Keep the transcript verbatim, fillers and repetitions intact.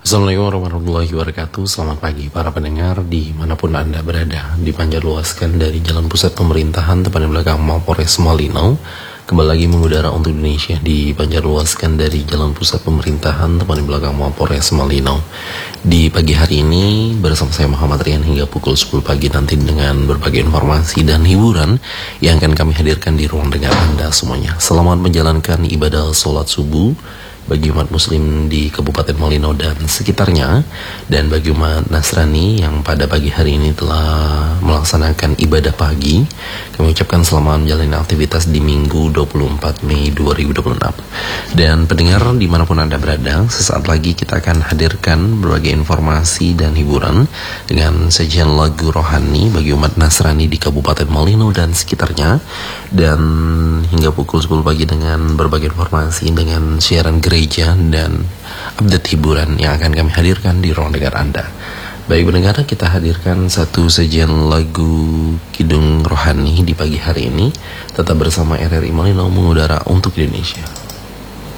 Assalamualaikum warahmatullahi wabarakatuh. Selamat pagi para pendengar dimanapun Anda berada. Dipanjatluaskan dari Jalan Pusat Pemerintahan tepat di belakang Mapolres Malino. Kembali lagi mengudara untuk Indonesia. Dipanjatluaskan dari Jalan Pusat Pemerintahan tepat di belakang Mapolres Malino. Di pagi hari ini bersama saya Muhammad Rian hingga pukul sepuluh pagi nanti dengan berbagai informasi dan hiburan yang akan kami hadirkan di ruang dengar Anda semuanya. Selamat menjalankan ibadah sholat subuh bagi umat muslim di Kabupaten Malino dan sekitarnya, dan bagi umat Nasrani yang pada pagi hari ini telah melaksanakan ibadah pagi, kami ucapkan selamat menjalani aktivitas di Minggu dua puluh empat Mei dua ribu dua puluh enam. Dan pendengar dimanapun Anda berada, sesaat lagi kita akan hadirkan berbagai informasi dan hiburan dengan sajian lagu rohani bagi umat Nasrani di Kabupaten Malino dan sekitarnya, dan hingga pukul sepuluh pagi dengan berbagai informasi dengan siaran gereja dan update hiburan yang akan kami hadirkan di ruang dengar Anda. Baik pendengar, kita hadirkan satu sajian lagu kidung rohani di pagi hari ini. Tetap bersama R R I Malino mengudara untuk Indonesia.